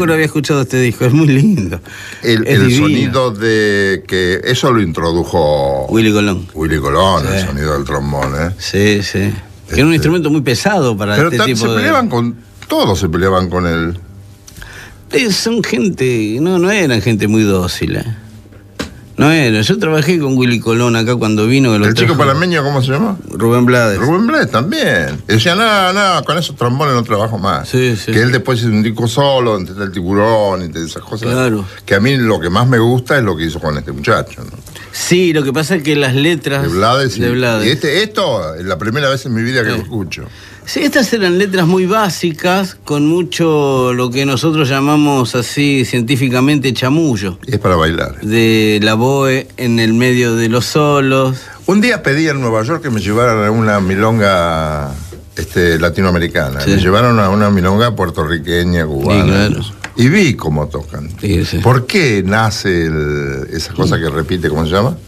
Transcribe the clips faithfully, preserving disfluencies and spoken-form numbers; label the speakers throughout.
Speaker 1: No había escuchado este disco, es muy lindo.
Speaker 2: El, el sonido de que eso lo introdujo
Speaker 1: Willy Colón.
Speaker 2: Willy Colón, sí. El sonido del trombón, ¿eh?
Speaker 1: Sí, sí. Este... Que era un instrumento muy pesado para
Speaker 2: Pero
Speaker 1: este tipo
Speaker 2: se
Speaker 1: de...
Speaker 2: peleaban con... Todos se peleaban con él.
Speaker 1: Eh, son gente... No, no eran gente muy dócil, ¿eh? No era. Yo trabajé con Willy Colón acá cuando vino.
Speaker 2: ¿El chico panameño cómo se llama?
Speaker 1: Rubén Blades.
Speaker 2: Rubén Blades también. Y decía, nada, nada, con esos trombones no trabajo más.
Speaker 1: Sí, sí.
Speaker 2: Que él después hizo un disco solo, entre el tiburón y esas cosas.
Speaker 1: Claro.
Speaker 2: Que a mí lo que más me gusta es lo que hizo con este muchacho, ¿no?
Speaker 1: Sí, lo que pasa es que las letras...
Speaker 2: De Blades.
Speaker 1: De Blades.
Speaker 2: Y este, esto es la primera vez en mi vida que sí. Lo escucho.
Speaker 1: Sí, estas eran letras muy básicas, con mucho lo que nosotros llamamos así científicamente chamullo.
Speaker 2: Y es para bailar.
Speaker 1: De la boe en el medio de los solos.
Speaker 2: Un día pedí en Nueva York que me llevaran a una milonga este, latinoamericana. Sí. Me llevaron a una milonga puertorriqueña, cubana. Sí, claro. Y vi cómo tocan.
Speaker 1: Sí, sí.
Speaker 2: ¿Por qué nace el, esa cosa que repite, cómo se llama?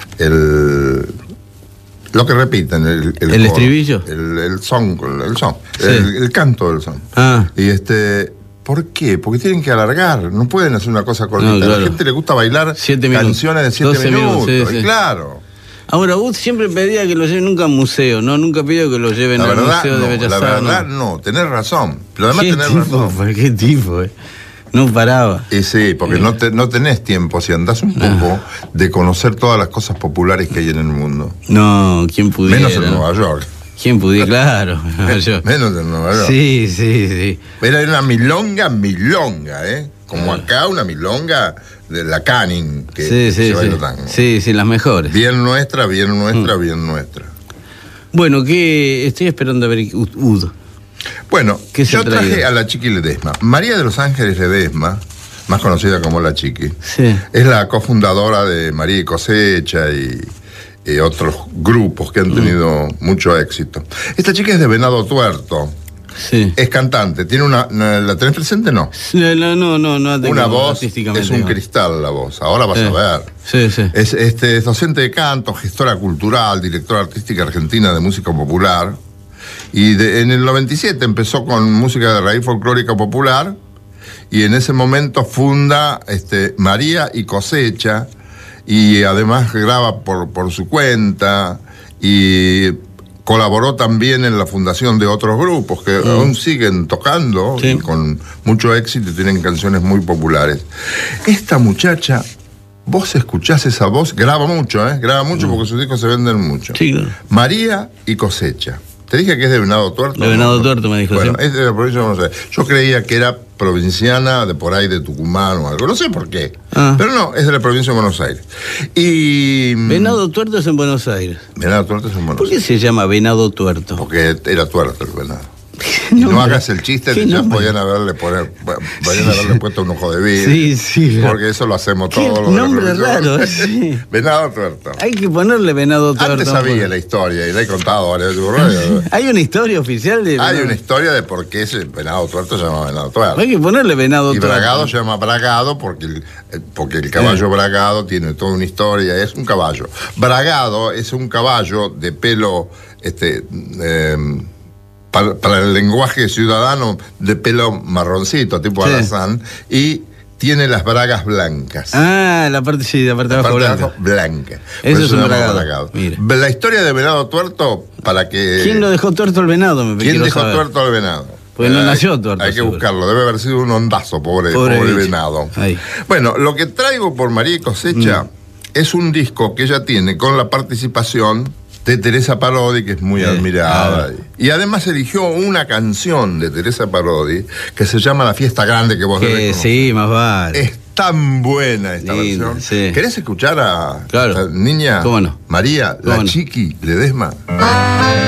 Speaker 2: El... Lo que repiten, el... ¿El,
Speaker 1: ¿El estribillo?
Speaker 2: El, el son, el son,
Speaker 1: sí.
Speaker 2: el, el canto del son.
Speaker 1: Ah.
Speaker 2: Y este... ¿Por qué? Porque tienen que alargar, no pueden hacer una cosa cortita. No, claro. A la gente le gusta bailar
Speaker 1: siete
Speaker 2: canciones de siete minutos. minutos
Speaker 1: sí,
Speaker 2: y
Speaker 1: sí.
Speaker 2: Claro.
Speaker 1: Ahora, Wood siempre pedía que lo lleven nunca a museo, ¿no? Nunca pidió que lo lleven
Speaker 2: la
Speaker 1: al
Speaker 2: verdad,
Speaker 1: Museo
Speaker 2: no,
Speaker 1: de Bellas Artes.
Speaker 2: La verdad, no. no, tenés razón. Pero además
Speaker 1: ¿Qué
Speaker 2: tenés
Speaker 1: tipo,
Speaker 2: razón.
Speaker 1: Pues, ¿Qué tipo, eh? No paraba.
Speaker 2: Y sí, porque eh. no, te, no tenés tiempo, si andás un poco, ah. de conocer todas las cosas populares que hay en el mundo.
Speaker 1: No, ¿quién pudiera?
Speaker 2: Menos en Nueva York.
Speaker 1: ¿Quién pudiera? Claro.
Speaker 2: Menos en Nueva York.
Speaker 1: Sí, sí, sí.
Speaker 2: Era una milonga, milonga, ¿eh? Como ah. acá una milonga de la Canning, que
Speaker 1: sí, sí,
Speaker 2: se baila
Speaker 1: sí.
Speaker 2: tango.
Speaker 1: Sí, sí, las mejores.
Speaker 2: Bien nuestra, bien nuestra, mm. bien nuestra.
Speaker 1: Bueno, que estoy esperando a ver Ud.
Speaker 2: Bueno, yo traje a la Chiqui Ledesma. María de los Ángeles Ledesma, más conocida como la Chiqui,
Speaker 1: sí.
Speaker 2: es la cofundadora de María y Cosecha y, y otros grupos que han tenido mm. mucho éxito. Esta chica es de Venado Tuerto.
Speaker 1: Sí.
Speaker 2: Es cantante. ¿Tiene una, ¿La tenés presente? No.
Speaker 1: No, no, no. no, no
Speaker 2: una voz, es un cristal la voz. Ahora vas
Speaker 1: sí.
Speaker 2: a ver.
Speaker 1: Sí, sí.
Speaker 2: Es, este, es docente de canto, gestora cultural, directora artística argentina de música popular. Y de, en el noventa y siete empezó con música de raíz folclórica popular y en ese momento funda este, María y Cosecha y además graba por, por su cuenta y colaboró también en la fundación de otros grupos que mm. aún siguen tocando sí. y con mucho éxito y tienen canciones muy populares. Esta muchacha, vos escuchás esa voz, graba mucho, ¿eh? Graba mucho mm. porque sus discos se venden mucho.
Speaker 1: Sí, claro.
Speaker 2: María y Cosecha. Te dije que es de Venado Tuerto.
Speaker 1: De Venado Tuerto me dijo.
Speaker 2: Bueno,
Speaker 1: sí.
Speaker 2: es de la provincia de Buenos Aires. Yo creía que era provinciana de por ahí de Tucumán o algo. No sé por qué. Ah. Pero no, es de la provincia de Buenos Aires. Y...
Speaker 1: Venado Tuerto es en Buenos Aires.
Speaker 2: Venado Tuerto es en Buenos Aires.
Speaker 1: ¿Por qué se llama Venado Tuerto?
Speaker 2: Porque era tuerto el venado. Y no hagas el chiste de ya podían haberle, poner, podían haberle puesto un ojo de vidrio.
Speaker 1: Sí, sí.
Speaker 2: Porque eso lo hacemos todos los
Speaker 1: nombre raro, sí.
Speaker 2: Venado Tuerto.
Speaker 1: Hay que ponerle Venado Tuerto.
Speaker 2: Antes sabía bueno. la historia y la he contado varias veces.
Speaker 1: ¿Hay una historia oficial de
Speaker 2: Hay una historia de por qué ese Venado Tuerto se llama Venado Tuerto.
Speaker 1: Hay que ponerle Venado
Speaker 2: y
Speaker 1: Tuerto.
Speaker 2: Y Bragado se llama Bragado porque el, porque el caballo eh. Bragado tiene toda una historia. Es un caballo. Bragado es un caballo de pelo... este eh, Para, para el lenguaje ciudadano, de pelo marroncito, tipo sí. alazán, y tiene las bragas blancas.
Speaker 1: Ah, la parte sí, la parte de abajo blanca.
Speaker 2: blanca.
Speaker 1: Eso es un bragado. bragado.
Speaker 2: La historia de Venado Tuerto, para que...
Speaker 1: ¿Quién lo dejó tuerto al venado? Me
Speaker 2: ¿Quién dejó
Speaker 1: saber.
Speaker 2: tuerto al venado?
Speaker 1: Pues no nació tuerto.
Speaker 2: Hay que seguro. buscarlo, debe haber sido un ondazo, pobre, pobre, pobre venado.
Speaker 1: Ahí.
Speaker 2: Bueno, lo que traigo por María y Cosecha mm. es un disco que ella tiene con la participación de Teresa Parodi, que es muy eh, admirada. Ah. Y además eligió una canción de Teresa Parodi que se llama La Fiesta Grande, que vos
Speaker 1: debés conocer. Sí, más vale.
Speaker 2: Es tan buena esta
Speaker 1: Lindo,
Speaker 2: versión.
Speaker 1: Sí.
Speaker 2: ¿Querés escuchar a
Speaker 1: claro.
Speaker 2: la niña
Speaker 1: ¿Cómo no?
Speaker 2: María,
Speaker 1: ¿Cómo
Speaker 2: la
Speaker 1: no?
Speaker 2: Chiqui Ledesma?